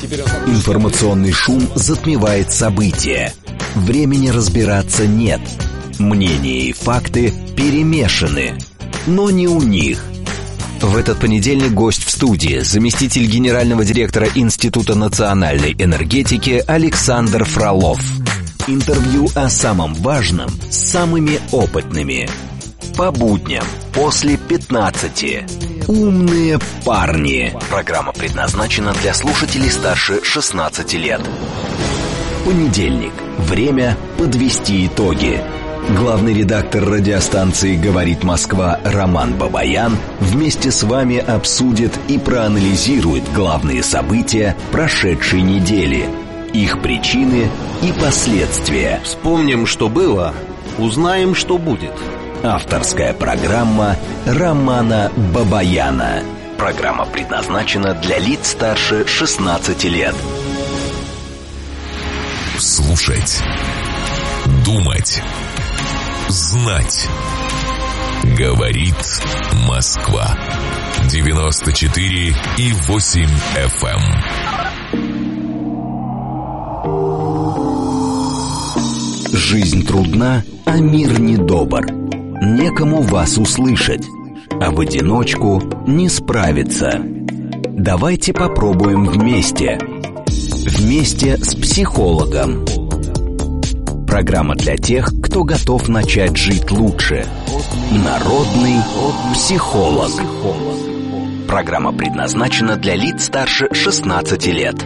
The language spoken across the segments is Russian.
Информационный шум затмевает события. Времени разбираться нет. Мнения и факты перемешаны. Но не у них. В этот понедельник гость в студии, заместитель генерального директора Института национальной энергетики Александр Фролов. Интервью о самом важном с самыми опытными. По будням после 15. Умные парни. Программа предназначена для слушателей старше 16 лет. Понедельник. Время подвести итоги. Главный редактор радиостанции «Говорит Москва» Роман Бабаян вместе с вами обсудит и проанализирует главные события прошедшей недели, их причины и последствия. Вспомним, что было, узнаем, что будет. Авторская программа Романа Бабаяна. Программа предназначена для лиц старше 16 лет. Слушать, думать, знать. Говорит Москва. 94,8 FM. Жизнь трудна, а мир недобр. Некому вас услышать, а в одиночку не справиться. Давайте попробуем вместе. Вместе с психологом. Программа для тех, кто готов начать жить лучше. Народный психолог. Программа предназначена для лиц старше 16 лет.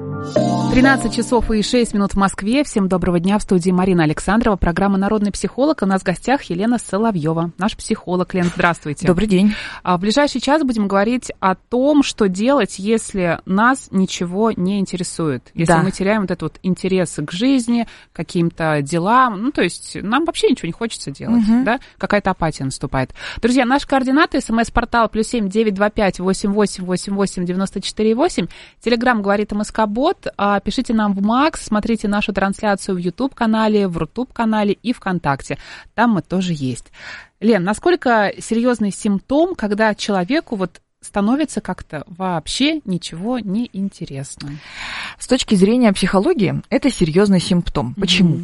13 часов и 6 минут в Москве. Всем доброго дня. В студии Марина Александрова. Программа «Народный психолог». У нас в гостях Елена Соловьева, наш психолог. Лен, здравствуйте. Добрый день. В ближайший час будем говорить о том, что делать, если нас ничего не интересует. Если мы теряем вот этот вот интерес к жизни, к каким-то делам. Ну, то есть нам вообще ничего не хочется делать. Да? Какая-то апатия наступает. Друзья, наши координаты. СМС-портал +7 925 88 88 94 8. Телеграм «Говорит МСК-бот». Пишите нам в МАКС, смотрите нашу трансляцию в YouTube-канале, в Рутуб-канале и ВКонтакте. Там мы тоже есть. Лен, насколько серьезный симптом, когда человеку вот становится как-то вообще ничего не интересно? С точки зрения психологии, это серьезный симптом. Почему?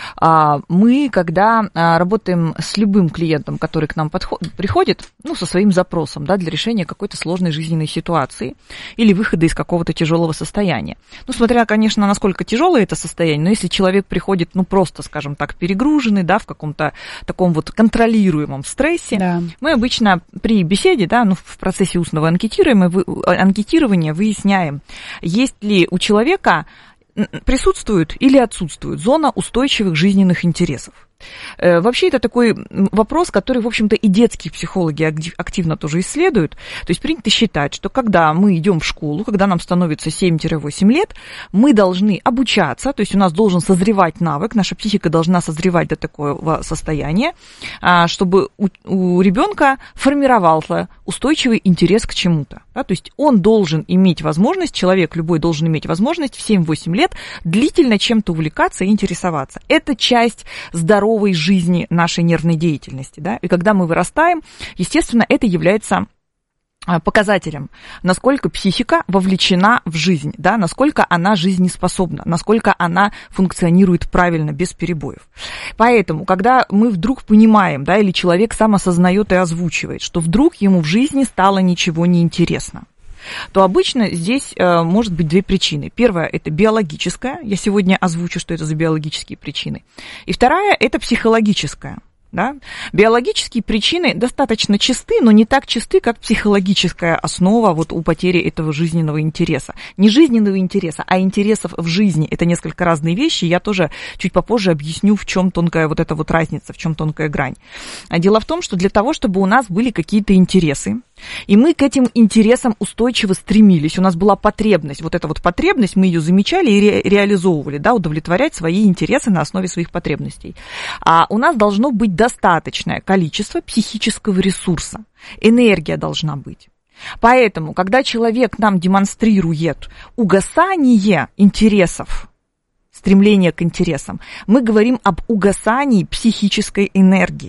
Мы, когда работаем с любым клиентом, который к нам приходит, ну, со своим запросом, да, для решения какой-то сложной жизненной ситуации или выхода из какого-то тяжелого состояния. Ну, смотря, конечно, насколько тяжелое это состояние, но если человек приходит, ну, просто, скажем так, перегруженный, да, в каком-то таком вот контролируемом стрессе, мы обычно при беседе, да, ну, в процессе устного анкетирования выясняем, есть ли у человека присутствует или отсутствует зона устойчивых жизненных интересов. Вообще это такой вопрос, который, в общем-то, и детские психологи активно тоже исследуют. То есть принято считать, что когда мы идем в школу, когда нам становится 7-8 лет, мы должны обучаться, то есть у нас должен созревать навык, наша психика должна созревать до такого состояния, чтобы у ребенка формировался устойчивый интерес к чему-то. Да? То есть он должен иметь возможность, человек любой должен иметь возможность в 7-8 лет длительно чем-то увлекаться и интересоваться. Это часть здоровой жизни нашей нервной деятельности, да, и когда мы вырастаем, естественно, это является показателем, насколько психика вовлечена в жизнь, да, насколько она жизнеспособна, насколько она функционирует правильно, без перебоев. Поэтому, когда мы вдруг понимаем, да, или человек сам осознает и озвучивает, что вдруг ему в жизни стало ничего неинтересно, то обычно здесь может быть две причины. Первая – это биологическая, я сегодня озвучу, что это за биологические причины. И вторая – это психологическая. Да? Биологические причины достаточно чисты, но не так чисты, как психологическая основа вот у потери этого жизненного интереса. Не жизненного интереса, а интересов в жизни. Это несколько разные вещи. Я тоже чуть попозже объясню, в чем тонкая вот эта вот разница, в чем тонкая грань. Дело в том, что для того, чтобы у нас были какие-то интересы, и мы к этим интересам устойчиво стремились, у нас была потребность, вот эта вот потребность, мы ее замечали и реализовывали, да, удовлетворять свои интересы на основе своих потребностей. А у нас должно быть достаточное количество психического ресурса, энергия должна быть. Поэтому, когда человек нам демонстрирует угасание интересов, стремление к интересам, мы говорим об угасании психической энергии.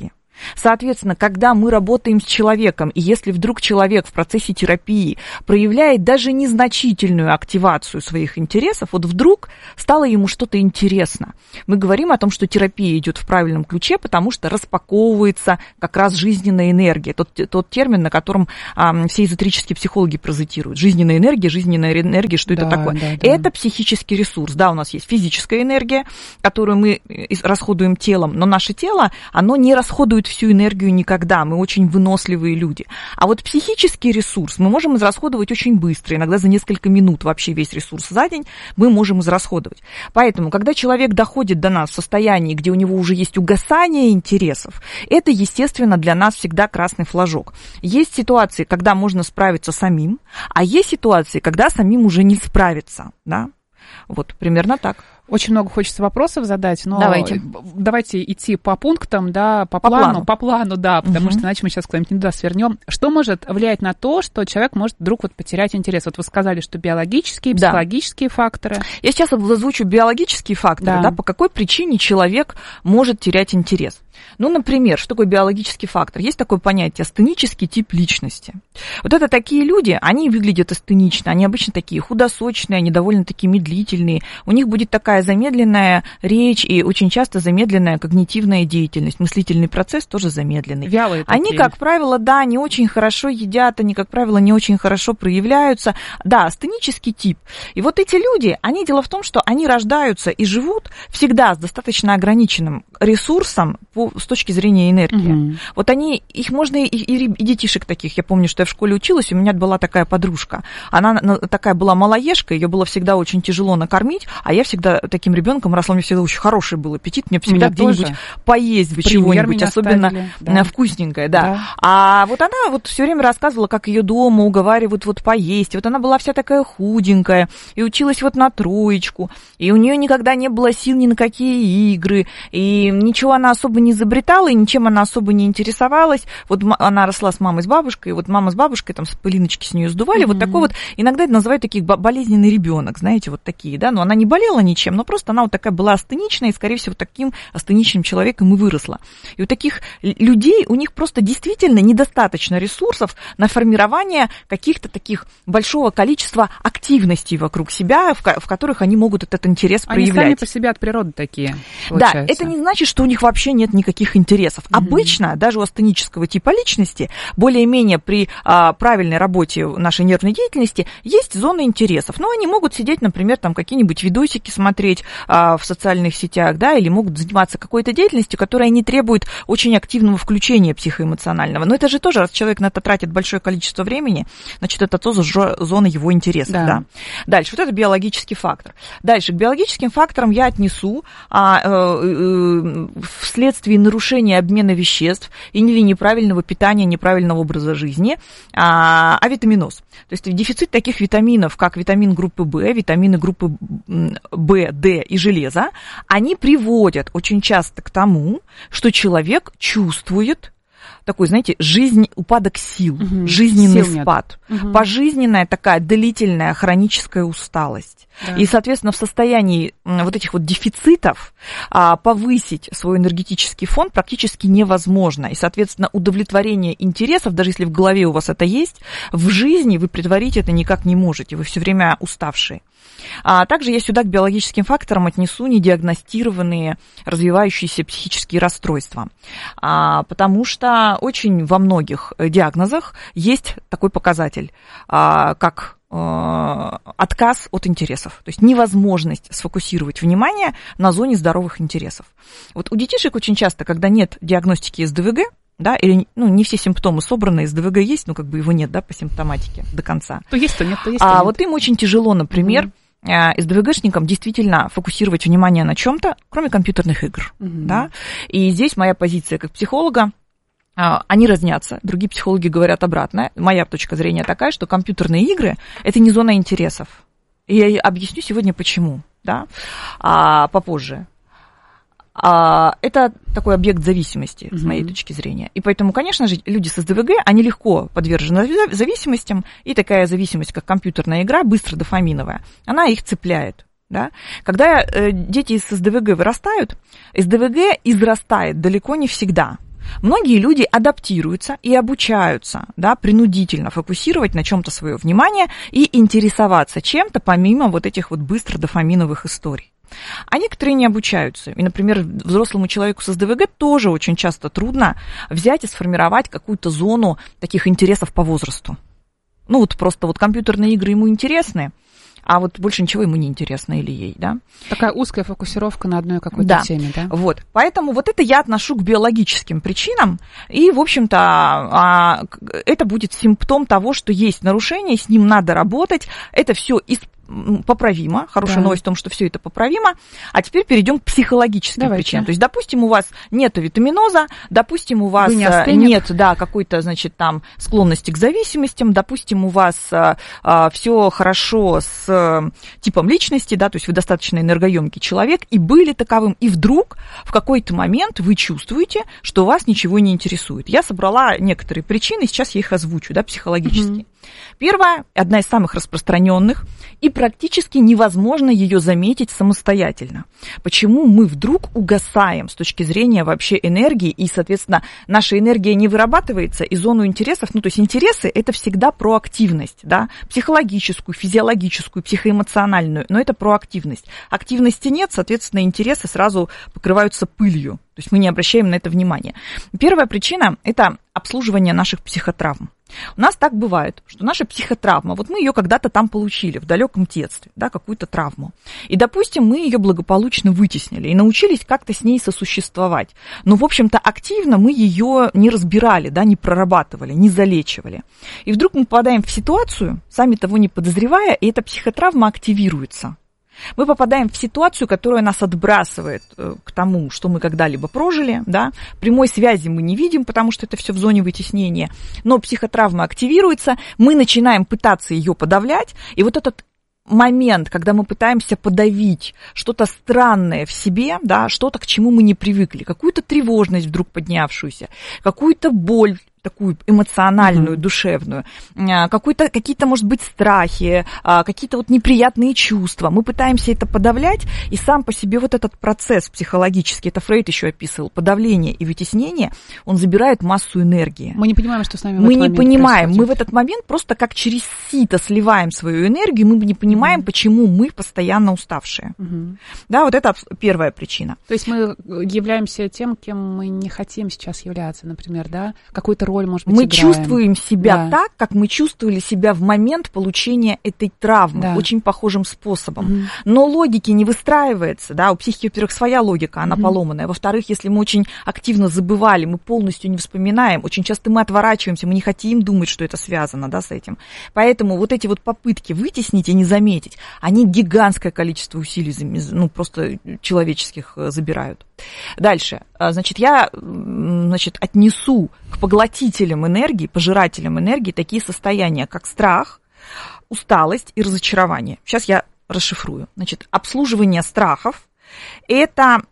Соответственно, когда мы работаем с человеком, и если вдруг человек в процессе терапии проявляет даже незначительную активацию своих интересов, вот вдруг стало ему что-то интересно, мы говорим о том, что терапия идет в правильном ключе, потому что распаковывается как раз жизненная энергия, тот термин, на котором все эзотерические психологи паразитируют. Жизненная энергия, что это такое? Да. Это психический ресурс. Да, у нас есть физическая энергия, которую мы расходуем телом, но наше тело, оно не расходует всю энергию никогда, мы очень выносливые люди. А вот психический ресурс мы можем израсходовать очень быстро, иногда за несколько минут вообще весь ресурс за день мы можем израсходовать. Поэтому, когда человек доходит до нас в состоянии, где у него уже есть угасание интересов, это, естественно, для нас всегда красный флажок. Есть ситуации, когда можно справиться самим, а есть ситуации, когда самим уже не справиться, да? Вот, примерно так. Очень много хочется вопросов задать, но давайте идти по пунктам, да, по плану, да, потому что иначе мы сейчас куда-нибудь не туда свернем. Что может влиять на то, что человек может вдруг вот потерять интерес? Вот вы сказали, что биологические, психологические факторы. Я сейчас озвучу биологические факторы, да, по какой причине человек может терять интерес. Ну, например, что такое биологический фактор? Есть такое понятие астенический тип личности. Вот это такие люди, они выглядят астенично, они обычно такие худосочные, они довольно-таки медлительные, у них будет такая замедленная речь и очень часто замедленная когнитивная деятельность, мыслительный процесс тоже замедленный. Вялые они, такие. Как правило, да, не очень хорошо едят, они, как правило, не очень хорошо проявляются. Да, астенический тип. И вот эти люди, дело в том, что они рождаются и живут всегда с достаточно ограниченным ресурсом с точки зрения энергии. Вот их можно и детишек таких. Я помню, что я в школе училась, у меня была такая подружка. Она такая была малоежка, ее было всегда очень тяжело накормить, а я всегда таким ребенком росла, у меня всегда очень хороший был аппетит, мне всегда где-нибудь поесть бы чего-нибудь, особенно вкусненькое, да. А вот она вот все время рассказывала, как ее дома уговаривают вот поесть. Вот она была вся такая худенькая и училась вот на 3, и у нее никогда не было сил ни на какие игры, и ничего она особо не изобретала, и ничем она особо не интересовалась. Вот она росла с мамой, с бабушкой, и вот мама с бабушкой там с пылиночки с нее сдували. Вот такой вот, иногда это называют таких болезненный ребенок, знаете, вот такие, да, но она не болела ничем, но просто она вот такая была астеничная, и, скорее всего, таким астеничным человеком и выросла. И у таких людей, у них просто действительно недостаточно ресурсов на формирование каких-то таких большого количества активностей вокруг себя, в которых они могут этот интерес проявлять. Они сами по себе от природы такие, получается. Да, это не значит, что у них вообще нет никаких интересов. Обычно, даже у астенического типа личности, более-менее при правильной работе нашей нервной деятельности есть зоны интересов. Но они могут сидеть, например, там какие-нибудь видосики смотреть в социальных сетях, да, или могут заниматься какой-то деятельностью, которая не требует очень активного включения психоэмоционального. Но это же тоже, раз человек на это тратит большое количество времени, значит, это тоже зона его интересов. Да. Дальше, вот это биологический фактор. Дальше, к биологическим факторам я отнесу вследствие нарушения обмена веществ или неправильного питания, неправильного образа жизни, авитаминоз. То есть дефицит таких витаминов, как витамин группы В, витамины группы В, Д и железа, они приводят очень часто к тому, что человек чувствует такой, знаете, упадок сил, жизненный спад, пожизненная такая длительная хроническая усталость. Да. И, соответственно, в состоянии вот этих вот дефицитов повысить свой энергетический фон практически невозможно. И, соответственно, удовлетворение интересов, даже если в голове у вас это есть, в жизни вы претворить это никак не можете, вы все время уставшие. Также я сюда к биологическим факторам отнесу недиагностированные развивающиеся психические расстройства, потому что очень во многих диагнозах есть такой показатель, как отказ от интересов, то есть невозможность сфокусировать внимание на зоне здоровых интересов. Вот у детишек очень часто, когда нет диагностики СДВГ, да, или не все симптомы собраны, СДВГ есть, но как бы его нет, да, по симптоматике до конца. То есть, то нет, то есть, то нет. Вот им очень тяжело, например, СДВГшникам действительно фокусировать внимание на чем-то, кроме компьютерных игр. Да? И здесь моя позиция как психолога, они разнятся. Другие психологи говорят обратное. Моя точка зрения такая, что компьютерные игры – это не зона интересов. И я объясню сегодня почему, да? Попозже. Это такой объект зависимости, с моей точки зрения. И поэтому, конечно же, люди с СДВГ, они легко подвержены зависимостям, и такая зависимость, как компьютерная игра, быстро дофаминовая, она их цепляет. Да? Когда дети с СДВГ вырастают, СДВГ израстает далеко не всегда. Многие люди адаптируются и обучаются, да, принудительно фокусировать на чем-то свое внимание и интересоваться чем-то, помимо вот этих вот быстро дофаминовых историй. А некоторые не обучаются. И, например, взрослому человеку с СДВГ тоже очень часто трудно взять и сформировать какую-то зону таких интересов по возрасту. Ну, вот просто вот компьютерные игры ему интересны, а вот больше ничего ему не интересно или ей, да. Такая узкая фокусировка на одной какой-то теме, да? Вот. Поэтому вот это я отношу к биологическим причинам, и, в общем-то, это будет симптом того, что есть нарушение, с ним надо работать, это все поправимо. Хорошая новость в том, что все это поправимо. А теперь перейдем к психологическим причинам. То есть, допустим, у вас нет витаминоза, допустим, у вас нет, да, какой-то, значит, там склонности к зависимостям, допустим, у вас все хорошо с типом личности, да, то есть вы достаточно энергоемкий человек и были таковым, и вдруг в какой-то момент вы чувствуете, что вас ничего не интересует. Я собрала некоторые причины, сейчас я их озвучу, да, психологически. Первая, одна из самых распространенных, и практически невозможно ее заметить самостоятельно. Почему мы вдруг угасаем с точки зрения вообще энергии, и, соответственно, наша энергия не вырабатывается, и зону интересов, ну, то есть интересы – это всегда проактивность, да, психологическую, физиологическую, психоэмоциональную, но это проактивность. Активности нет, соответственно, интересы сразу покрываются пылью, то есть мы не обращаем на это внимания. Первая причина – это обслуживание наших психотравм. У нас так бывает, что наша психотравма, вот мы ее когда-то там получили, в далеком детстве, да, какую-то травму. И, допустим, мы ее благополучно вытеснили и научились как-то с ней сосуществовать. Но, в общем-то, активно мы ее не разбирали, да, не прорабатывали, не залечивали. И вдруг мы попадаем в ситуацию, сами того не подозревая, и эта психотравма активируется. Мы попадаем в ситуацию, которая нас отбрасывает к тому, что мы когда-либо прожили, да. Прямой связи мы не видим, потому что это все в зоне вытеснения, но психотравма активируется, мы начинаем пытаться ее подавлять, и вот этот момент, когда мы пытаемся подавить что-то странное в себе, да, что-то, к чему мы не привыкли, какую-то тревожность вдруг поднявшуюся, какую-то боль, такую эмоциональную, душевную, какие-то, может быть, страхи, какие-то вот неприятные чувства. Мы пытаемся это подавлять, и сам по себе вот этот процесс психологический, это Фрейд еще описывал, подавление и вытеснение, он забирает массу энергии. Мы не понимаем, что с нами мы не понимаем, происходит. Мы в этот момент просто как через сито сливаем свою энергию, мы не понимаем, почему мы постоянно уставшие. Да, вот это первая причина. То есть мы являемся тем, кем мы не хотим сейчас являться, например, да, какой-то роль, может быть, мы играем. Чувствуем себя так, как мы чувствовали себя в момент получения этой травмы, очень похожим способом. Но логики не выстраивается, да, у психики, во-первых, своя логика, она поломанная. Во-вторых, если мы очень активно забывали, мы полностью не вспоминаем, очень часто мы отворачиваемся, мы не хотим думать, что это связано, да, с этим. Поэтому вот эти вот попытки вытеснить и не заметить, они гигантское количество усилий, ну, просто человеческих забирают. Дальше, значит, я отнесу к поглотителям энергии, пожирателям энергии такие состояния, как страх, усталость и разочарование. Сейчас я расшифрую. Значит, обслуживание страхов – это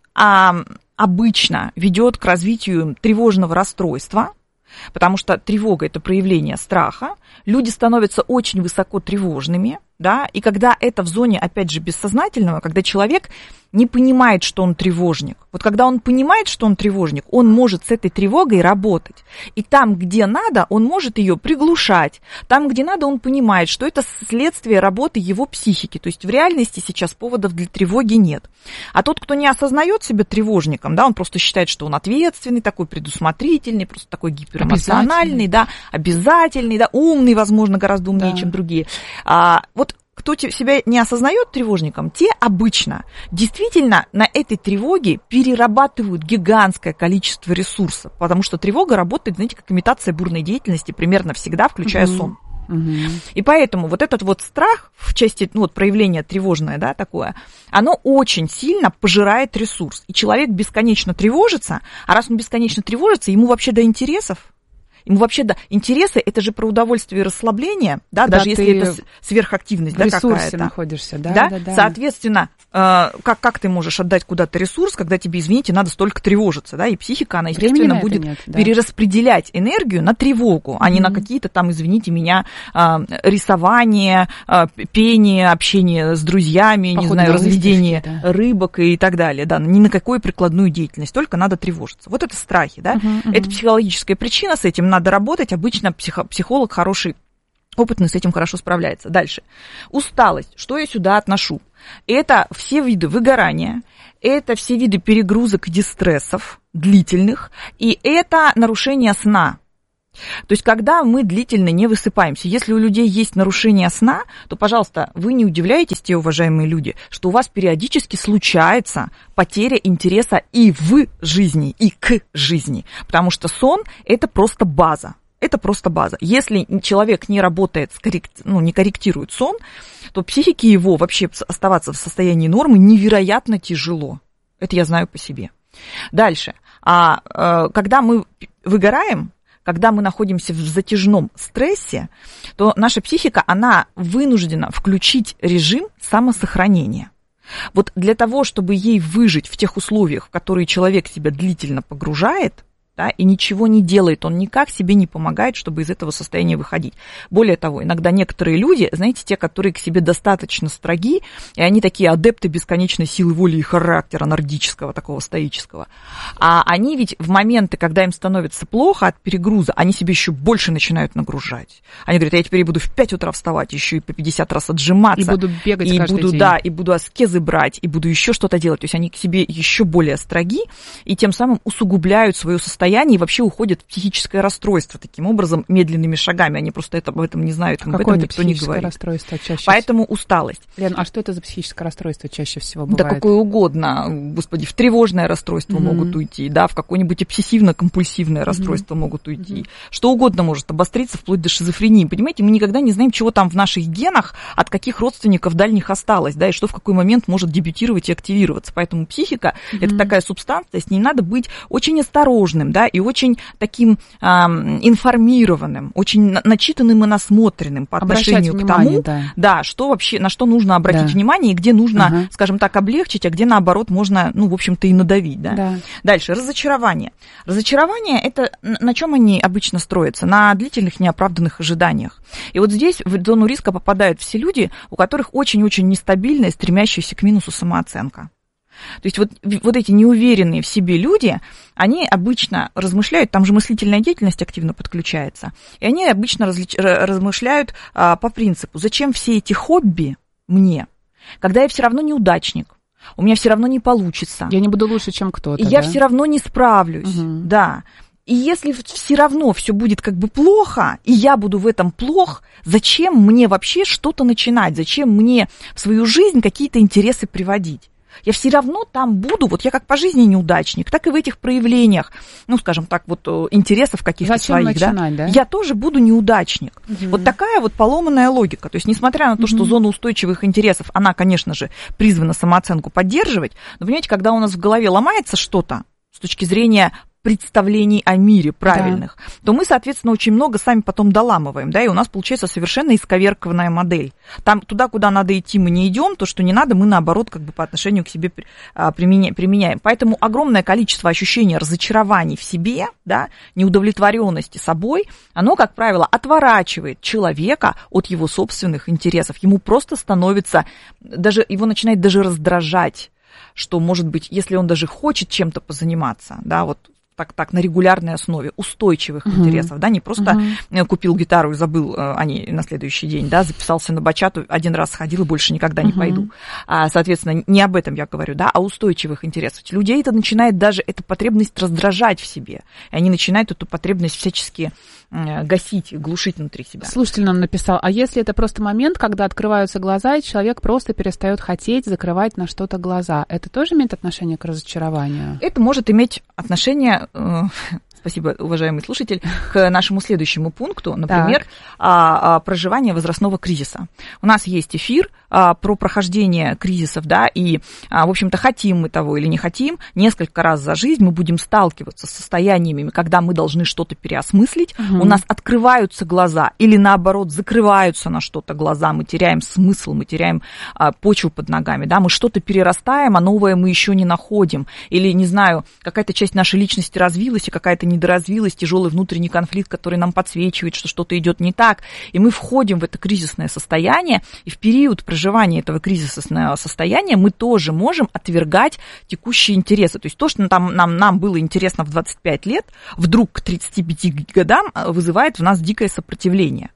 обычно ведет к развитию тревожного расстройства, потому что тревога – это проявление страха. Люди становятся очень высоко тревожными, да, и когда это в зоне, опять же, бессознательного, когда человек не понимает, что он тревожник. Вот когда он понимает, что он тревожник, он может с этой тревогой работать. И там, где надо, он может ее приглушать. Там, где надо, он понимает, что это следствие работы его психики. То есть в реальности сейчас поводов для тревоги нет. А тот, кто не осознает себя тревожником, да, он просто считает, что он ответственный, такой предусмотрительный, просто такой гиперэмоциональный, да, обязательный, да, умный, возможно, гораздо умнее, чем другие. Вот кто себя не осознает тревожником, те обычно действительно на этой тревоге перерабатывают гигантское количество ресурсов, потому что тревога работает, знаете, как имитация бурной деятельности примерно всегда, включая сон. И поэтому вот этот вот страх в части, ну, вот проявление тревожное, да, такое, оно очень сильно пожирает ресурс. И человек бесконечно тревожится, а раз он бесконечно тревожится, ему вообще до интересов. Ему вообще, да, интересы, это же про удовольствие и расслабление, да, когда даже если это сверхактивность, да, какая-то. В ресурсе находишься, да, да? Да. Соответственно, как ты можешь отдать куда-то ресурс, когда тебе, извините, надо столько тревожиться, да, и психика, она, естественно, будет перераспределять энергию на тревогу, а не на какие-то там, извините меня, рисование, пение, общение с друзьями, не знаю, разведение рыбок и так далее, да, ни на какую прикладную деятельность, только надо тревожиться. Вот это страхи, да, это психологическая причина, с этим надо работать, обычно психолог хороший, опытный с этим хорошо справляется. Дальше. Усталость. Что я сюда отношу? Это все виды выгорания, это все виды перегрузок и дистрессов длительных, и это нарушение сна. То есть, когда мы длительно не высыпаемся, если у людей есть нарушение сна, то, пожалуйста, вы не удивляйтесь, те уважаемые люди, что у вас периодически случается потеря интереса и в жизни, и к жизни, потому что сон – это просто база. Это просто база. Если человек не работает, не корректирует сон, то психике его вообще оставаться в состоянии нормы невероятно тяжело. Это я знаю по себе. Дальше. Когда мы выгораем, когда мы находимся в затяжном стрессе, то наша психика, она вынуждена включить режим самосохранения. Вот для того, чтобы ей выжить в тех условиях, в которые человек себя длительно погружает, да, и ничего не делает, он никак себе не помогает, чтобы из этого состояния выходить. Более того, иногда некоторые люди, знаете, те, которые к себе достаточно строги, и они такие адепты бесконечной силы воли и характера нордического, такого стоического, а они ведь в моменты, когда им становится плохо от перегруза, они себе еще больше начинают нагружать. Они говорят, я теперь буду в 5 утра вставать, еще и по 50 раз отжиматься. И буду бегать и каждый буду, день. Да, и буду аскезы брать, и буду еще что-то делать. То есть они к себе еще более строги, и тем самым усугубляют свое состояние и вообще уходят в психическое расстройство таким образом медленными шагами. Они просто об этом не знают, об этом никто не говорит. Расстройство чаще Поэтому усталость. Лен, а что это за психическое расстройство чаще всего бывает? Да какое угодно. Господи, в тревожное расстройство могут уйти, да, в какое-нибудь обсессивно-компульсивное расстройство могут уйти. Что угодно может обостриться вплоть до шизофрении. Понимаете, мы никогда не знаем, чего там в наших генах, от каких родственников дальних осталось, да, и что в какой момент может дебютировать и активироваться. Поэтому психика это такая субстанция, с ней надо быть очень осторожным, да, и очень таким информированным, очень начитанным и насмотренным по отношению к тому, да, что вообще, на что нужно обратить внимание, и где нужно, скажем так, облегчить, а где, наоборот, можно, в общем-то, и надавить, да. Дальше, разочарование. Разочарование, это на чем они обычно строятся? На длительных неоправданных ожиданиях. И вот здесь в зону риска попадают все люди, у которых очень-очень нестабильная, стремящаяся к минусу самооценка. То есть вот эти неуверенные в себе люди, они обычно размышляют, там же мыслительная деятельность активно подключается, и они обычно размышляют по принципу, зачем все эти хобби мне, когда я все равно неудачник, у меня все равно не получится. Я не буду лучше, чем кто-то. И я все равно не справлюсь, да. И если все равно все будет как бы плохо, и я буду в этом плох, зачем мне вообще что-то начинать, зачем мне в свою жизнь какие-то интересы приводить? Я все равно там буду, вот я как по жизни неудачник, так и в этих проявлениях, скажем так, вот интересов каких-то своих, начинать, да? Я тоже буду неудачник. Вот такая вот поломанная логика. То есть, несмотря на то, что зона устойчивых интересов, она, конечно же, призвана самооценку поддерживать, но, понимаете, когда у нас в голове ломается что-то с точки зрения представлений о мире правильных, то мы, соответственно, очень много сами потом доламываем, да, и у нас получается совершенно исковеркованная модель. Там туда, куда надо идти, мы не идем, то, что не надо, мы, наоборот, как бы по отношению к себе применяем. Поэтому огромное количество ощущений разочарований в себе, да, неудовлетворенности собой, оно, как правило, отворачивает человека от его собственных интересов. Ему просто становится, даже его начинает даже раздражать, что, может быть, если он даже хочет чем-то позаниматься, да, вот так на регулярной основе устойчивых интересов, да, не просто купил гитару и забыл о ней на следующий день, да, записался на бачату, один раз сходил и больше никогда не пойду. Соответственно, не об этом я говорю, да, а устойчивых интересах. Людей это начинает даже, эта потребность раздражать в себе, и они начинают эту потребность всячески гасить, глушить внутри себя. Слушатель нам написал, а если это просто момент, когда открываются глаза, и человек просто перестает хотеть закрывать на что-то глаза, это тоже имеет отношение к разочарованию? Это может иметь отношение, спасибо, уважаемый слушатель, к нашему следующему пункту, например, проживание возрастного кризиса. У нас есть эфир про прохождение кризисов, да, и, в общем-то, хотим мы того или не хотим, несколько раз за жизнь мы будем сталкиваться с состояниями, когда мы должны что-то переосмыслить, у нас открываются глаза или, наоборот, закрываются на что-то глаза, мы теряем смысл, мы теряем почву под ногами, да, мы что-то перерастаем, а новое мы еще не находим, или, не знаю, какая-то часть нашей личности развилась, и какая-то недоразвилась, тяжелый внутренний конфликт, который нам подсвечивает, что что-то идет не так, и мы входим в это кризисное состояние, и в период проживания этого кризисного состояния мы тоже можем отвергать текущие интересы. То есть то, что нам было интересно в 25 лет, вдруг к 35 годам вызывает в нас дикое сопротивление.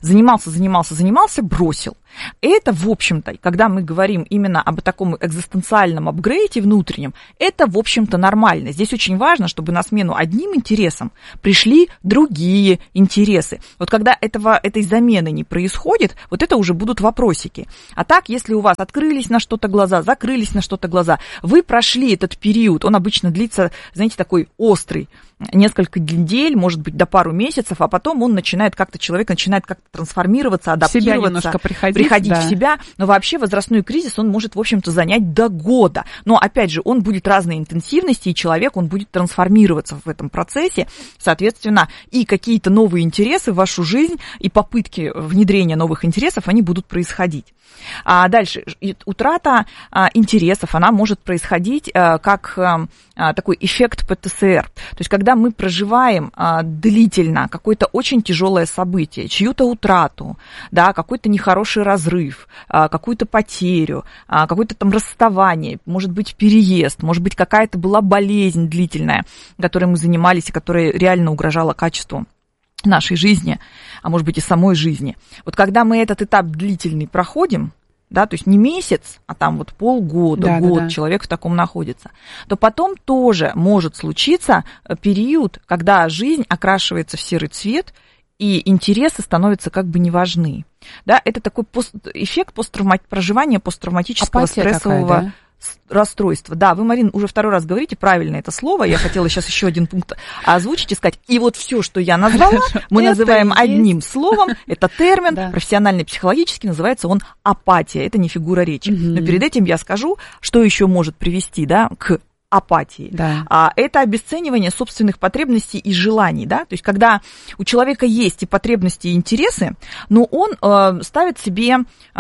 Занимался, бросил. Это, в общем-то, когда мы говорим именно об таком экзистенциальном апгрейде внутреннем, это, в общем-то, нормально. Здесь очень важно, чтобы на смену одним интересам пришли другие интересы. Вот когда этой замены не происходит, вот это уже будут вопросики. А так, если у вас открылись на что-то глаза, закрылись на что-то глаза, вы прошли этот период, он обычно длится, знаете, такой острый, несколько недель, может быть, до пару месяцев, а потом человек начинает как-то трансформироваться, адаптироваться, приходить в себя, но вообще возрастной кризис, он может, в общем-то, занять до года. Но, опять же, он будет разной интенсивности, и человек, он будет трансформироваться в этом процессе, соответственно, и какие-то новые интересы в вашу жизнь, и попытки внедрения новых интересов, они будут происходить. А дальше, утрата интересов, она может происходить как такой эффект ПТСР. То есть, когда мы проживаем длительно какое-то очень тяжелое событие, чью-то утрату, да, какой-то нехороший разрыв, какую-то потерю, какое-то там расставание, может быть, переезд, может быть, какая-то была болезнь длительная, которой мы занимались и которая реально угрожала качеству нашей жизни, а может быть и самой жизни. Вот когда мы этот этап длительный проходим, да, то есть не месяц, а там вот полгода, год человек в таком находится, то потом тоже может случиться период, когда жизнь окрашивается в серый цвет, и интересы становятся как бы не важны. Да, это такой эффект проживания посттравматического стрессового расстройства. Да, вы, Марин, уже второй раз говорите правильно это слово. Я хотела сейчас еще один пункт озвучить и сказать. И вот все, что я назвала, мы называем одним словом. Это термин, профессиональный, психологический, называется он апатия. Это не фигура речи. Но перед этим я скажу, что еще может привести, да, к апатии. Да. Это обесценивание собственных потребностей и желаний. Да? То есть, когда у человека есть и потребности, и интересы, но он ставит себе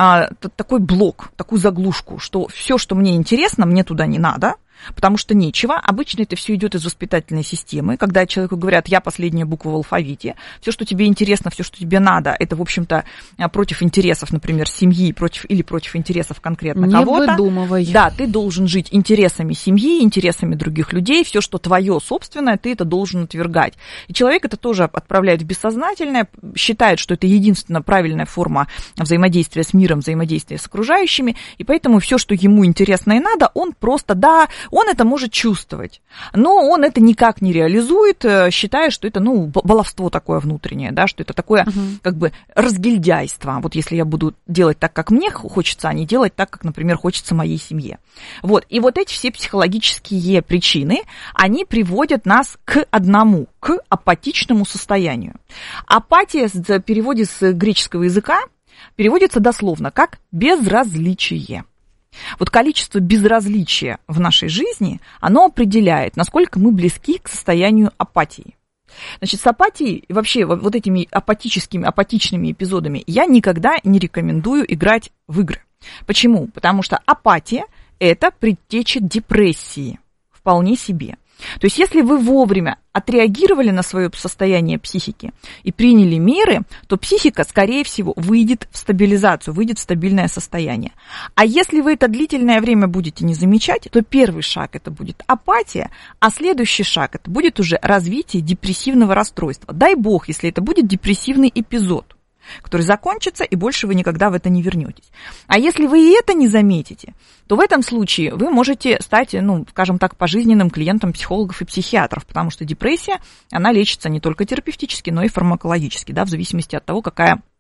такой блок, такую заглушку, что все, что мне интересно, мне туда не надо, потому что нечего. Обычно это все идет из воспитательной системы, когда человеку говорят, я последняя буква в алфавите, все, что тебе интересно, все, что тебе надо, это, в общем-то, против интересов, например, семьи, против интересов конкретно кого-то. Не выдумывай. Да, ты должен жить интересами семьи, интересами других людей, все, что твое собственное, ты это должен отвергать. И человек это тоже отправляет в бессознательное, считает, что это единственно правильная форма взаимодействия с миром, взаимодействия с окружающими, и поэтому все, что ему интересно и надо, он просто, он это может чувствовать, но он это никак не реализует, считая, что это, баловство такое внутреннее, да, что это такое, как бы, разгильдяйство. Вот если я буду делать так, как мне хочется, а не делать так, как, например, хочется моей семье. Вот. И вот эти все психологические причины, они приводят нас к одному, к апатичному состоянию. Апатия в переводе с греческого языка переводится дословно как «безразличие». Вот количество безразличия в нашей жизни, оно определяет, насколько мы близки к состоянию апатии. Значит, с апатией, вообще вот этими апатичными эпизодами я никогда не рекомендую играть в игры. Почему? Потому что апатия – это предтеча депрессии вполне себе. То есть, если вы вовремя отреагировали на свое состояние психики и приняли меры, то психика, скорее всего, выйдет в стабилизацию, выйдет в стабильное состояние. А если вы это длительное время будете не замечать, то первый шаг это будет апатия, а следующий шаг это будет уже развитие депрессивного расстройства. Дай бог, если это будет депрессивный эпизод, который закончится, и больше вы никогда в это не вернетесь. А если вы и это не заметите, то в этом случае вы можете стать, скажем так, пожизненным клиентом психологов и психиатров, потому что депрессия, она лечится не только терапевтически, но и фармакологически, да, в зависимости от того, какая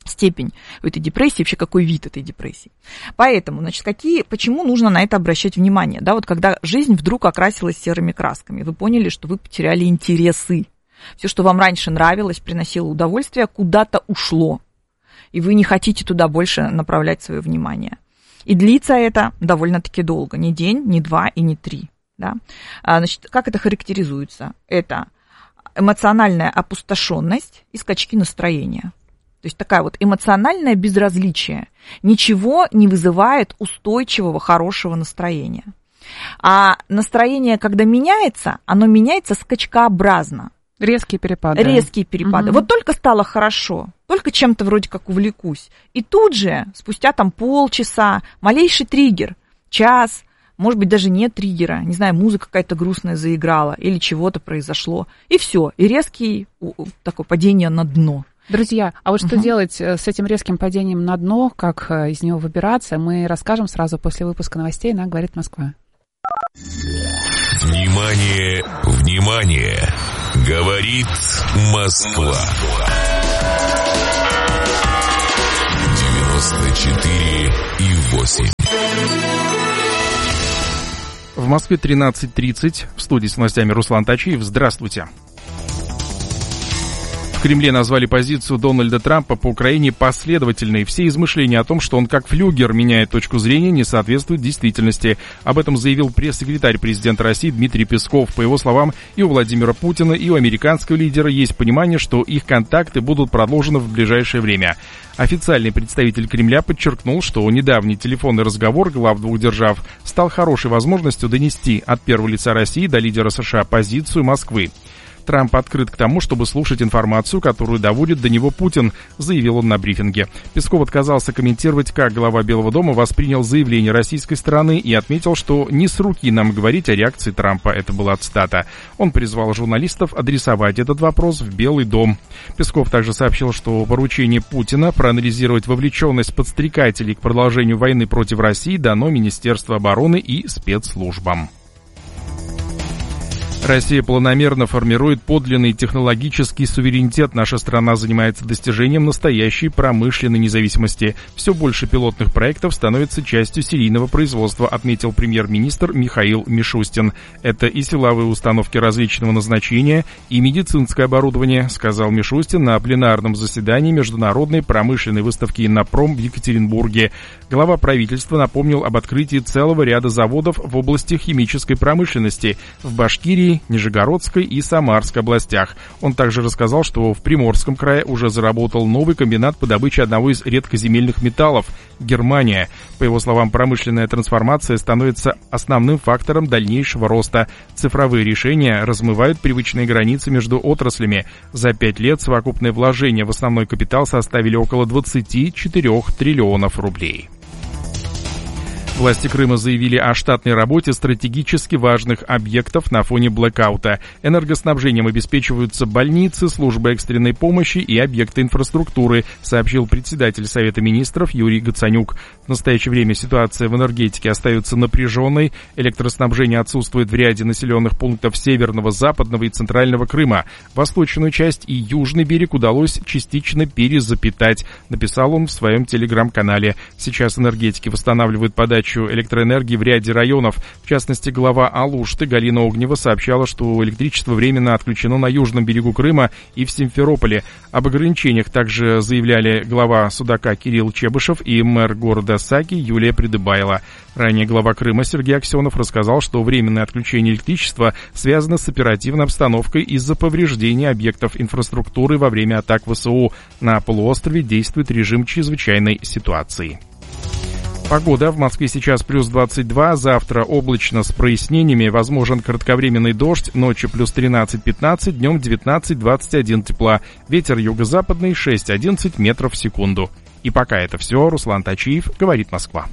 степень этой депрессии, вообще какой вид этой депрессии. Поэтому, значит, почему нужно на это обращать внимание? Да, вот когда жизнь вдруг окрасилась серыми красками, вы поняли, что вы потеряли интересы. Все, что вам раньше нравилось, приносило удовольствие, куда-то ушло. И вы не хотите туда больше направлять свое внимание. И длится это довольно-таки долго. Не день, не два и не три. Да? Значит, как это характеризуется? Это эмоциональная опустошенность и скачки настроения. То есть такая вот эмоциональное безразличие. Ничего не вызывает устойчивого, хорошего настроения. А настроение, когда меняется, оно меняется скачкообразно. Резкие перепады. Резкие перепады. Вот только стало хорошо, только чем-то вроде как увлекусь. И тут же, спустя там полчаса, малейший триггер, час, может быть, даже нет триггера, не знаю, музыка какая-то грустная заиграла или чего-то произошло. И все, и резкий такое падение на дно. Друзья, а вот что делать с этим резким падением на дно, как из него выбираться, мы расскажем сразу после выпуска новостей на «Говорит Москва». Внимание, внимание! Говорит Москва. 94,8. В Москве 13:30. В студии с новостями Руслан Тачиев. Здравствуйте. В Кремле назвали позицию Дональда Трампа по Украине последовательной. Все измышления о том, что он как флюгер меняет точку зрения, не соответствуют действительности. Об этом заявил пресс-секретарь президента России Дмитрий Песков. По его словам, и у Владимира Путина, и у американского лидера есть понимание, что их контакты будут продолжены в ближайшее время. Официальный представитель Кремля подчеркнул, что недавний телефонный разговор глав двух держав стал хорошей возможностью донести от первого лица России до лидера США позицию Москвы. Трамп открыт к тому, чтобы слушать информацию, которую доводит до него Путин, заявил он на брифинге. Песков отказался комментировать, как глава Белого дома воспринял заявление российской стороны и отметил, что не с руки нам говорить о реакции Трампа. Это была цитата. Он призвал журналистов адресовать этот вопрос в Белый дом. Песков также сообщил, что поручение Путина проанализировать вовлеченность подстрекателей к продолжению войны против России дано Министерству обороны и спецслужбам. Россия планомерно формирует подлинный технологический суверенитет. Наша страна занимается достижением настоящей промышленной независимости. Все больше пилотных проектов становится частью серийного производства, отметил премьер-министр Михаил Мишустин. Это и силовые установки различного назначения, и медицинское оборудование, сказал Мишустин на пленарном заседании Международной промышленной выставки «Иннопром» в Екатеринбурге. Глава правительства напомнил об открытии целого ряда заводов в области химической промышленности в Башкирии, Нижегородской и Самарской областях. Он также рассказал, что в Приморском крае уже заработал новый комбинат по добыче одного из редкоземельных металлов – Германия. По его словам, промышленная трансформация становится основным фактором дальнейшего роста. Цифровые решения размывают привычные границы между отраслями. За 5 лет совокупные вложения в основной капитал составили около 24 триллионов рублей. Власти Крыма заявили о штатной работе стратегически важных объектов на фоне блэкаута. Энергоснабжением обеспечиваются больницы, службы экстренной помощи и объекты инфраструктуры, сообщил председатель Совета министров Юрий Гацанюк. В настоящее время ситуация в энергетике остается напряженной. Электроснабжение отсутствует в ряде населенных пунктов Северного, Западного и Центрального Крыма. Восточную часть и южный берег удалось частично перезапитать, написал он в своем телеграм-канале. Сейчас энергетики восстанавливают подачу электроэнергии в ряде районов. В частности, глава Алушты Галина Огнева сообщала, что электричество временно отключено на южном берегу Крыма и в Симферополе. Об ограничениях также заявляли глава Судака Кирилл Чебышев и мэр города Саки Юлия Придыбайло. Ранее глава Крыма Сергей Аксенов рассказал, что временное отключение электричества связано с оперативной обстановкой из-за повреждения объектов инфраструктуры во время атак ВСУ. На полуострове действует режим чрезвычайной ситуации. Погода. В Москве сейчас плюс 22, завтра облачно с прояснениями, возможен кратковременный дождь, ночью плюс 13-15, днем 19-21 тепла. Ветер юго-западный 6-11 метров в секунду. И пока это все. Руслан Тачиев, Говорит Москва.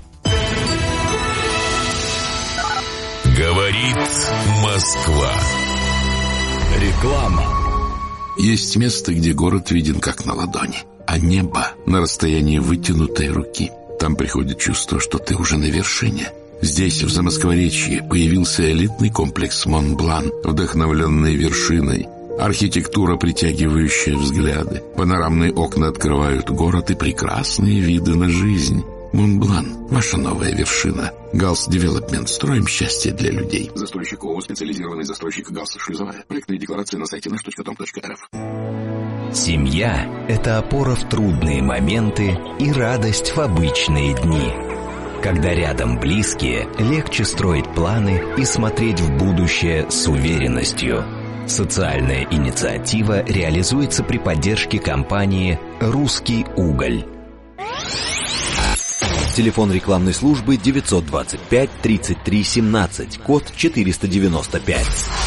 Говорит Москва. Реклама. Есть место, где город виден как на ладони, а небо на расстоянии вытянутой руки. Там приходит чувство, что ты уже на вершине. Здесь, в Замоскворечье, появился элитный комплекс «Монблан», вдохновленный вершиной. Архитектура, притягивающая взгляды. Панорамные окна открывают город и прекрасные виды на жизнь. Монблан – ваша новая вершина. Галс Девелопмент. Строим счастье для людей. Застройщик ООО «Специализированный застройщик Галс Шлюзовая». Проектные декларации на сайте nаш.com.рф. Семья – это опора в трудные моменты и радость в обычные дни. Когда рядом близкие, легче строить планы и смотреть в будущее с уверенностью. Социальная инициатива реализуется при поддержке компании «Русский уголь». Телефон рекламной службы 925-33-17, код 495.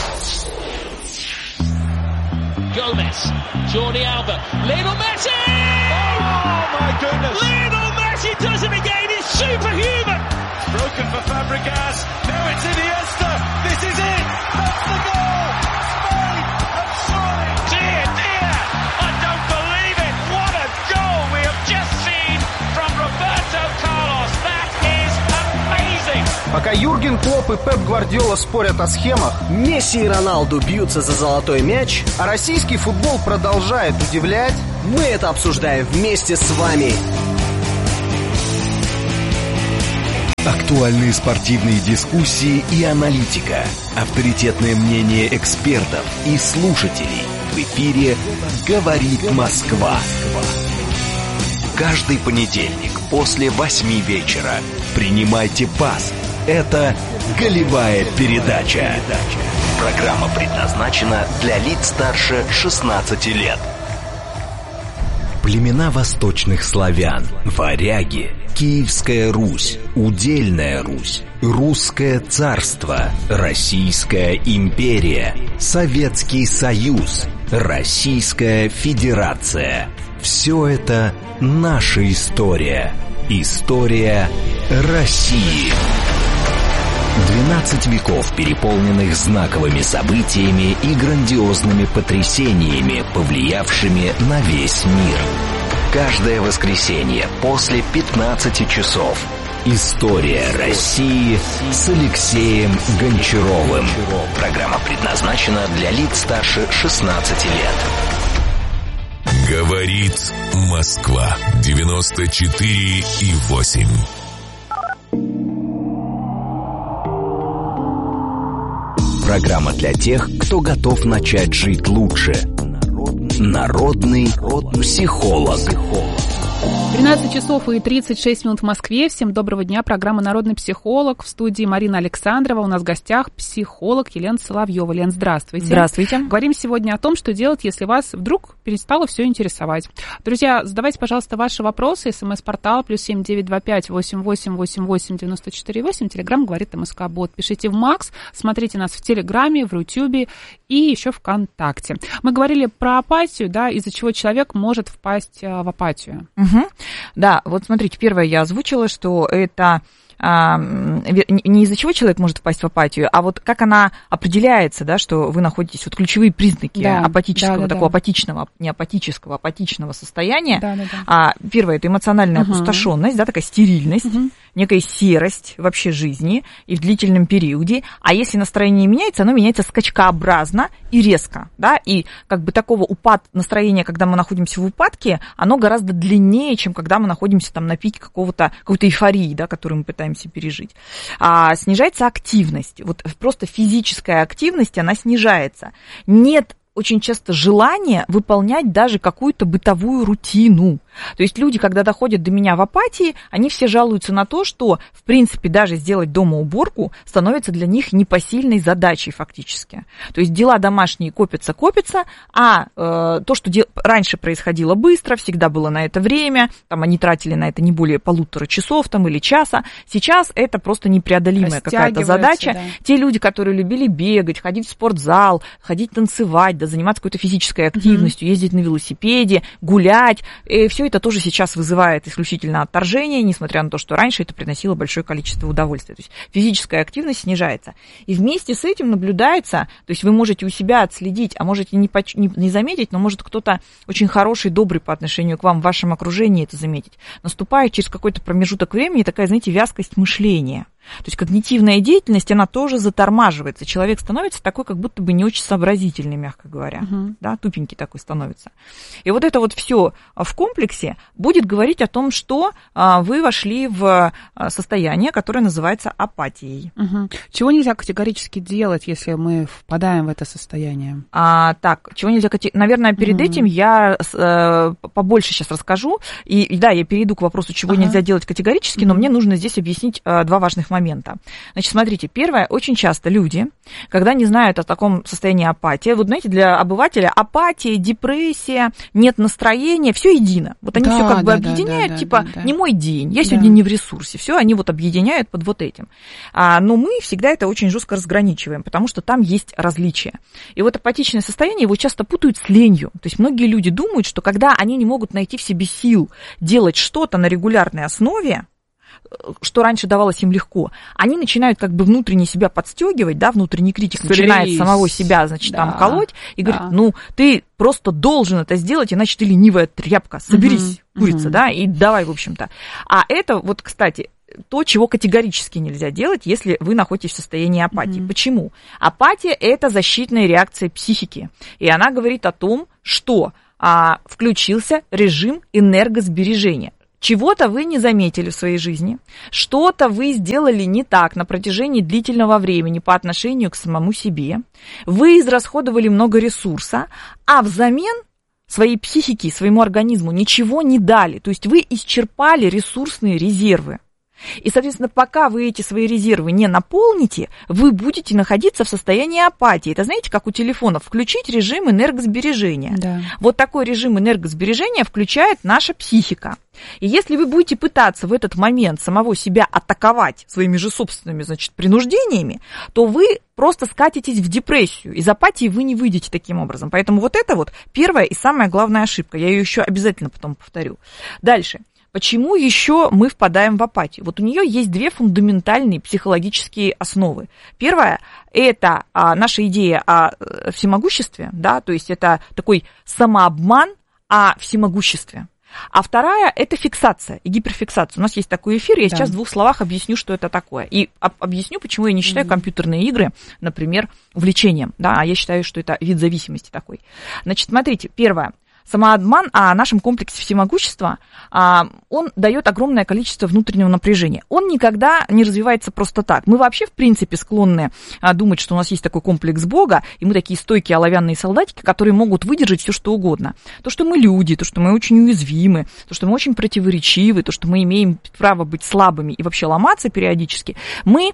Gomez, Jordi Alba, Lionel Messi! Oh my goodness! Lionel Messi does it again, he's superhuman! Broken for Fabregas, now it's Iniesta, this is it! That's the goal! Spain have scored! Dear, dear, I don't believe it! What a goal we have just seen from Roberto Carlos! That is amazing! Пока Юрген Клопп и Пеп Гвардиола спорят о схемах, Месси и Роналду бьются за золотой мяч, а российский футбол продолжает удивлять, мы это обсуждаем вместе с вами. Актуальные спортивные дискуссии и аналитика, авторитетное мнение экспертов и слушателей. В эфире «Говорит Москва». Каждый понедельник после 8 вечера принимайте пас. Это «Голевая передача». Программа предназначена для лиц старше 16 лет. Племена восточных славян, варяги, Киевская Русь, Удельная Русь, Русское царство, Российская империя, Советский Союз, Российская Федерация. Все это наша история. История России. 12 веков, переполненных знаковыми событиями и грандиозными потрясениями, повлиявшими на весь мир. Каждое воскресенье после 15 часов. История России с Алексеем Гончаровым. Программа предназначена для лиц старше 16 лет. Говорит Москва. 94,8. Программа для тех, кто готов начать жить лучше. Народный психолог. 13 часов и 36 минут в Москве. Всем доброго дня. Программа «Народный психолог». В студии Марина Александрова. У нас в гостях психолог Елена Соловьева. Лен, здравствуйте. Здравствуйте. Говорим сегодня о том, что делать, если вас вдруг перестало все интересовать. Друзья, задавайте, пожалуйста, ваши вопросы. СМС-портал +7 925 88 88 94 8. Телеграм говорит МСК-бот. Пишите в Макс. Смотрите нас в Телеграме, в Рутюбе и еще ВКонтакте. Мы говорили про апатию, да, из-за чего человек может впасть в апатию. Угу. Да, вот смотрите, первое я озвучила, что это не из-за чего человек может впасть в апатию, а вот как она определяется, да, что вы находитесь, вот ключевые признаки апатического, такого апатичного, не апатического, апатичного состояния. Первое, это эмоциональная опустошенность, да, такая стерильность, некая серость вообще жизни и в длительном периоде. А если настроение меняется, оно меняется скачкообразно и резко, да, и как бы такого настроения, когда мы находимся в упадке, оно гораздо длиннее, чем когда мы находимся там на пике какой-то эйфории, да, которую мы пытаемся пережить. Снижается активность, вот просто физическая активность, она снижается. Нет очень часто желания выполнять даже какую-то бытовую рутину. То есть люди, когда доходят до меня в апатии, они все жалуются на то, что, в принципе, даже сделать дома уборку становится для них непосильной задачей фактически. То есть дела домашние копятся, а то, что раньше происходило быстро, всегда было на это время, там они тратили на это не более 1,5 часа там, или часа, сейчас это просто непреодолимая какая-то задача. Да. Те люди, которые любили бегать, ходить в спортзал, ходить танцевать, да, заниматься какой-то физической активностью, ездить на велосипеде, гулять, все это тоже сейчас вызывает исключительно отторжение, несмотря на то, что раньше это приносило большое количество удовольствия. То есть физическая активность снижается. И вместе с этим наблюдается, то есть вы можете у себя отследить, а можете не заметить, но может кто-то очень хороший, добрый по отношению к вам в вашем окружении это заметить. Наступает через какой-то промежуток времени такая, знаете, вязкость мышления. То есть когнитивная деятельность, она тоже затормаживается. Человек становится такой, как будто бы не очень сообразительный, мягко говоря. Да, тупенький такой становится. И вот это вот все в комплексе будет говорить о том, что вы вошли в состояние, которое называется апатией. Чего нельзя категорически делать, если мы впадаем в это состояние? Так, чего нельзя категорически... Наверное, перед этим я побольше сейчас расскажу. И да, я перейду к вопросу, чего нельзя делать категорически, но мне нужно здесь объяснить два важных момента. Значит, смотрите, первое, очень часто люди, когда не знают о таком состоянии апатии, вот знаете, для обывателя апатия, депрессия, нет настроения, все едино. Вот они все как бы объединяют, не мой день, я сегодня не в ресурсе, все они вот объединяют под вот этим. Но мы всегда это очень жестко разграничиваем, потому что там есть различия. И вот апатичное состояние его часто путают с ленью. То есть многие люди думают, что когда они не могут найти в себе сил делать что-то на регулярной основе, что раньше давалось им легко, они начинают как бы внутренне себя подстегивать, да, внутренний критик начинает самого себя, значит, там колоть и говорит, ну, ты просто должен это сделать, иначе ты ленивая тряпка, соберись, курица, да, и давай, в общем-то. А это вот, кстати, то, чего категорически нельзя делать, если вы находитесь в состоянии апатии. Почему? Апатия – это защитная реакция психики, и она говорит о том, что включился режим энергосбережения. Чего-то вы не заметили в своей жизни, что-то вы сделали не так на протяжении длительного времени по отношению к самому себе, вы израсходовали много ресурса, а взамен своей психике, своему организму ничего не дали, то есть вы исчерпали ресурсные резервы. И, соответственно, пока вы эти свои резервы не наполните, вы будете находиться в состоянии апатии. Это, знаете, как у телефонов, включить режим энергосбережения. Да. Вот такой режим энергосбережения включает наша психика. И если вы будете пытаться в этот момент самого себя атаковать своими же собственными, значит, принуждениями, то вы просто скатитесь в депрессию. Из апатии вы не выйдете таким образом. Поэтому вот это вот первая и самая главная ошибка. Я ее еще обязательно потом повторю. Дальше. Почему еще мы впадаем в апатию? Вот у нее есть две фундаментальные психологические основы. Первая – это наша идея о всемогуществе, да, то есть это такой самообман о всемогуществе. А вторая – это фиксация и гиперфиксация. У нас есть такой эфир, я сейчас в двух словах объясню, что это такое. И объясню, почему я не считаю компьютерные игры, например, увлечением, да, а я считаю, что это вид зависимости такой. Значит, смотрите, первое. Самообман о нашем комплексе всемогущества, он дает огромное количество внутреннего напряжения. Он никогда не развивается просто так. Мы вообще, в принципе, склонны думать, что у нас есть такой комплекс Бога, и мы такие стойкие оловянные солдатики, которые могут выдержать все, что угодно. То, что мы люди, то, что мы очень уязвимы, то, что мы очень противоречивы, то, что мы имеем право быть слабыми и вообще ломаться периодически, мы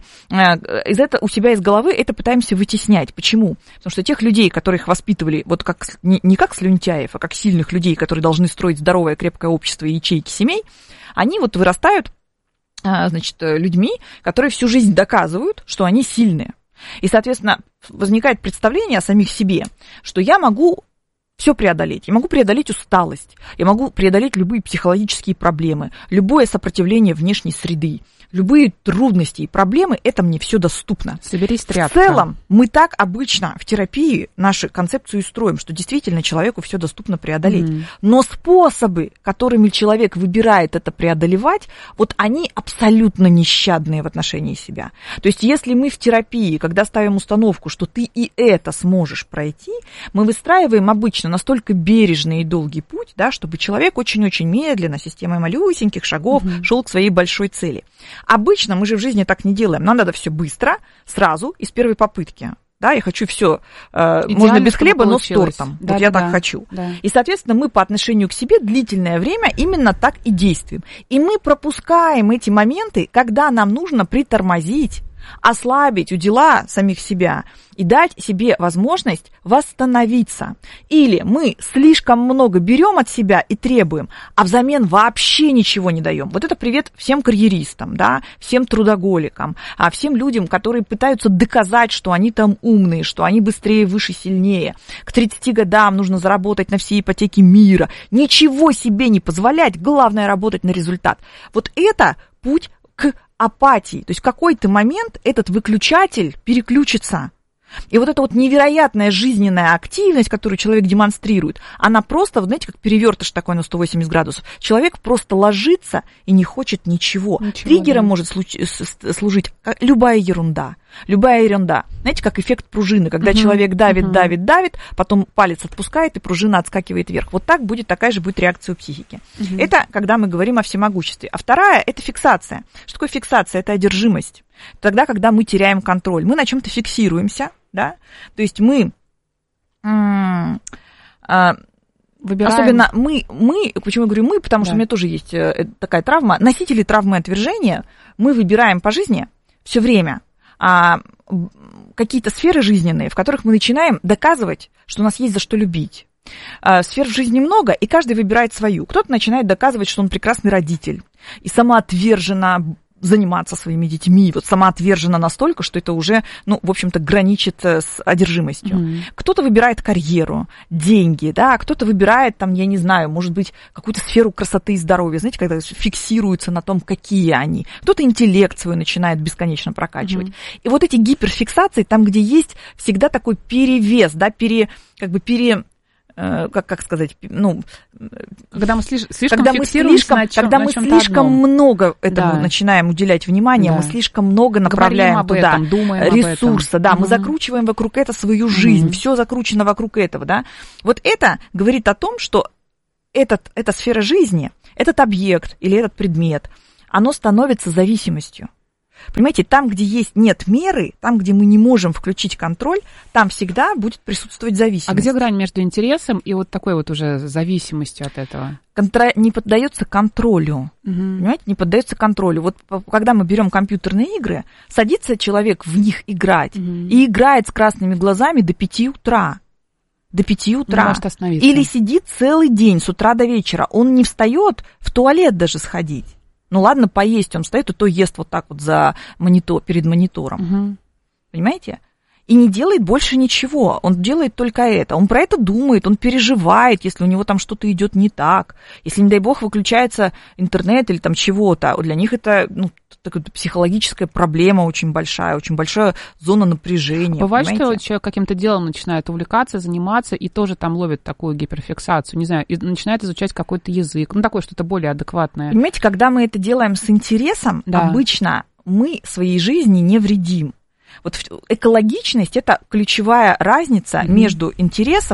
у себя из головы это пытаемся вытеснять. Почему? Потому что тех людей, которых воспитывали вот как, не как слюнтяев, а как сильных людей, которые должны строить здоровое, крепкое общество и ячейки семей, они вот вырастают, значит, людьми, которые всю жизнь доказывают, что они сильные. И, соответственно, возникает представление о самих себе, что я могу все преодолеть. Я могу преодолеть усталость, я могу преодолеть любые психологические проблемы, любое сопротивление внешней среды, любые трудности и проблемы, это мне все доступно. Соберись, тряпка. В целом, мы так обычно в терапии нашу концепцию и строим, что действительно человеку все доступно преодолеть. Но способы, которыми человек выбирает это преодолевать, вот они абсолютно нещадные в отношении себя. То есть, если мы в терапии, когда ставим установку, что ты и это сможешь пройти, мы выстраиваем обычно настолько бережный и долгий путь, да, чтобы человек очень-очень медленно, системой малюсеньких шагов шел к своей большой цели. Обычно мы же в жизни так не делаем. Нам надо все быстро, сразу и с первой попытки. Да, я хочу все, можно без хлеба, но с тортом. Да, вот я так хочу. Да. И, соответственно, мы по отношению к себе длительное время именно так и действуем. И мы пропускаем эти моменты, когда нам нужно притормозить, ослабить удила самих себя и дать себе возможность восстановиться. Или мы слишком много берем от себя и требуем, а взамен вообще ничего не даем. Вот это привет всем карьеристам, да, всем трудоголикам, всем людям, которые пытаются доказать, что они там умные, что они быстрее, выше, сильнее. К 30 годам нужно заработать на все ипотеки мира. Ничего себе не позволять, главное работать на результат. Вот это путь к апатии. То есть в какой-то момент этот выключатель переключится. И вот эта вот невероятная жизненная активность, которую человек демонстрирует, она просто, знаете, как перевертыш такой на 180 градусов. Человек просто ложится и не хочет ничего. Триггером может служить любая ерунда. Любая ерунда. Знаете, как эффект пружины, когда человек давит, потом палец отпускает, и пружина отскакивает вверх. Вот так будет, такая же будет реакция у психики. Это когда мы говорим о всемогуществе. А вторая – это фиксация. Что такое фиксация? Это одержимость. Тогда, когда мы теряем контроль. Мы на чем-то фиксируемся, да? То есть мы... Выбираем. Особенно мы, почему я говорю мы, потому что у меня тоже есть такая травма. Носители травмы отвержения, мы выбираем по жизни все время какие-то сферы жизненные, в которых мы начинаем доказывать, что у нас есть за что любить. Сфер в жизни много, и каждый выбирает свою. Кто-то начинает доказывать, что он прекрасный родитель, и самоотверженно заниматься своими детьми, вот самоотверженно настолько, что это уже, в общем-то, граничит с одержимостью. Кто-то выбирает карьеру, деньги, да, кто-то выбирает, там, я не знаю, может быть, какую-то сферу красоты и здоровья, знаете, когда фиксируются на том, какие они. Кто-то интеллект свой начинает бесконечно прокачивать. И вот эти гиперфиксации, там, где есть всегда такой перевес, да, как сказать, когда мы слишком много этому начинаем уделять внимание, мы слишком много направляем туда ресурса, мы закручиваем вокруг этого свою жизнь, все закручено вокруг этого, да. Вот это говорит о том, что эта сфера жизни, этот объект или этот предмет, оно становится зависимостью. Понимаете, там, где нет меры, там, где мы не можем включить контроль, там всегда будет присутствовать зависимость. А где грань между интересом и вот такой вот уже зависимостью от этого? Не поддается контролю. Понимаете, не поддается контролю. Вот когда мы берем компьютерные игры, садится человек в них играть и играет с красными глазами до 5 утра. До 5 утра. Не может остановиться. Или сидит целый день с утра до вечера. Он не встает в туалет даже сходить. Ладно, поесть он встает, и то ест вот так вот перед монитором. Понимаете? И не делает больше ничего. Он делает только это. Он про это думает, он переживает, если у него там что-то идет не так. Если, не дай бог, выключается интернет или там чего-то. Для них это такая психологическая проблема очень большая зона напряжения. Бывает, понимаете? что человек каким-то делом начинает увлекаться, заниматься, и тоже там ловит такую гиперфиксацию, не знаю, и начинает изучать какой-то язык, такое что-то более адекватное. Понимаете, когда мы это делаем с интересом, обычно мы своей жизни не вредим. Вот экологичность – это ключевая разница между интересом,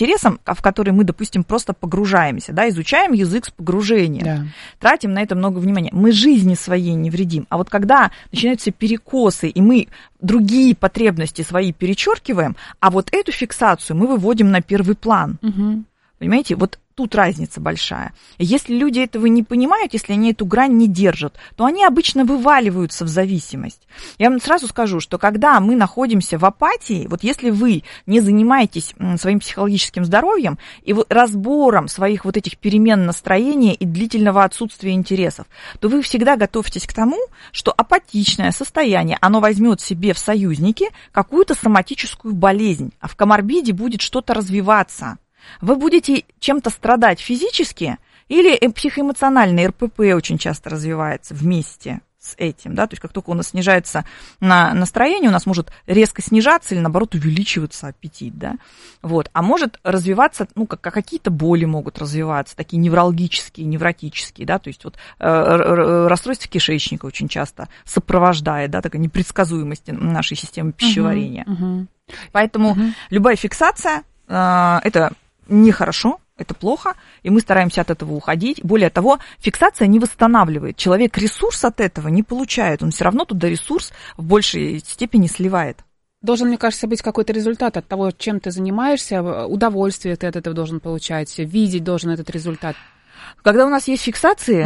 в который мы, допустим, просто погружаемся, да, изучаем язык с погружением, тратим на это много внимания. Мы жизни своей не вредим. А вот когда начинаются перекосы, и мы другие потребности свои перечеркиваем, а вот эту фиксацию мы выводим на первый план. Понимаете, вот тут разница большая. Если люди этого не понимают, если они эту грань не держат, то они обычно вываливаются в зависимость. Я вам сразу скажу, что когда мы находимся в апатии, вот если вы не занимаетесь своим психологическим здоровьем и разбором своих вот этих перемен настроения и длительного отсутствия интересов, то вы всегда готовьтесь к тому, что апатичное состояние, оно возьмет себе в союзники какую-то соматическую болезнь, а в коморбиде будет что-то развиваться. Вы будете чем-то страдать физически или психоэмоционально, РПП очень часто развивается вместе с этим, да, то есть как только у нас снижается настроение, у нас может резко снижаться или, наоборот, увеличиваться аппетит, да, вот, а может развиваться, какие-то боли могут развиваться, такие неврологические, невротические, да, то есть вот расстройство кишечника очень часто сопровождает, да, такая непредсказуемость нашей системы пищеварения. Поэтому любая фиксация это нехорошо, это плохо, и мы стараемся от этого уходить. Более того, фиксация не восстанавливает. Человек ресурс от этого не получает, он все равно туда ресурс в большей степени сливает. Должен, мне кажется, быть какой-то результат от того, чем ты занимаешься, удовольствие ты от этого должен получать, видеть должен этот результат. Когда у нас есть фиксации,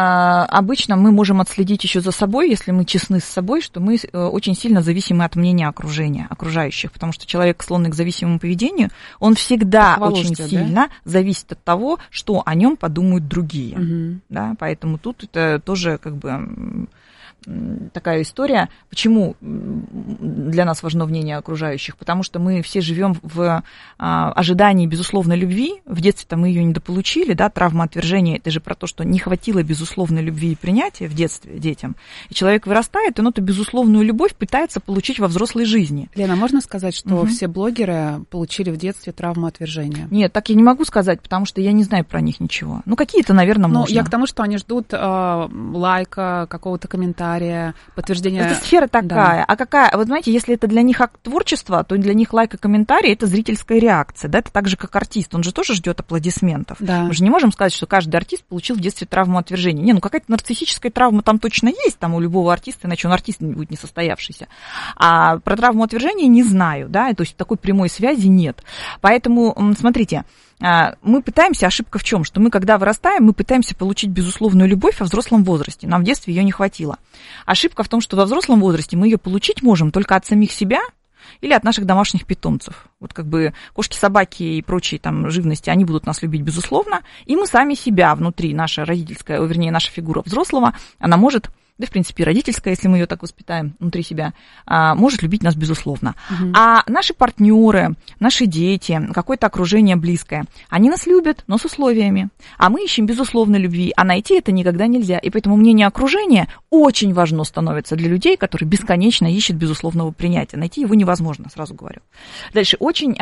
обычно мы можем отследить еще за собой, если мы честны с собой, что мы очень сильно зависимы от мнения окружающих, потому что человек, склонный к зависимому поведению, он всегда очень сильно зависит от того, что о нем подумают другие. Да? Поэтому тут это тоже такая история. Почему для нас важно мнение окружающих? Потому что мы все живем в ожидании безусловной любви. В детстве-то мы ее недополучили, да, травма отвержения, это же про то, что не хватило безусловной любви и принятия в детстве детям. И человек вырастает, и он эту безусловную любовь пытается получить во взрослой жизни. Лена, можно сказать, что все блогеры получили в детстве травму отвержения? Нет, так я не могу сказать, потому что я не знаю про них ничего. Ну, какие-то, наверное, можно. Я к тому, что они ждут лайка, какого-то комментария, подтверждения. Это сфера такая. Да. А какая? Вот знаете, если это для них акт творчества, то для них лайк и комментарий — это зрительская реакция. Да? Это так же, как артист. Он же тоже ждет аплодисментов. Да. Мы же не можем сказать, что каждый артист получил в детстве травму отвержения. Не, ну какая-то нарциссическая травма там точно есть, там у любого артиста, иначе он артист не будет несостоявшийся. А про травму отвержения не знаю, да, то есть такой прямой связи нет. Поэтому, смотрите, мы пытаемся, ошибка в чем? Что мы, когда вырастаем, мы пытаемся получить безусловную любовь во взрослом возрасте. Нам в детстве ее не хватило. Ошибка в том, что во взрослом возрасте мы ее получить можем только от самих себя или от наших домашних питомцев. Вот как бы кошки, собаки и прочие там живности, они будут нас любить, безусловно. И мы сами себя внутри, наша родительская, вернее, наша фигура взрослого, она может... да, в принципе, родительская, если мы ее так воспитаем внутри себя, может любить нас, безусловно. А наши партнеры, наши дети, какое-то окружение близкое, они нас любят, но с условиями. А мы ищем безусловной любви, а найти это никогда нельзя. И поэтому мнение окружения очень важно становится для людей, которые бесконечно ищут безусловного принятия. Найти его невозможно, сразу говорю. Дальше. Очень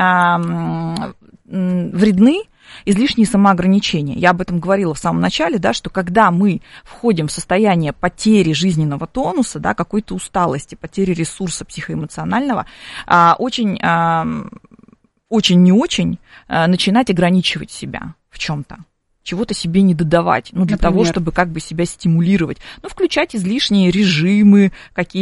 вредны излишние самоограничения. Я об этом говорила в самом начале, да, что когда мы входим в состояние потери жизненного тонуса, да, какой-то усталости, потери ресурса психоэмоционального, очень не очень начинать ограничивать себя в чем-то. Чего-то себе не додавать, ну, для того, чтобы как бы себя стимулировать. Ну, включать излишние режимы, какие-то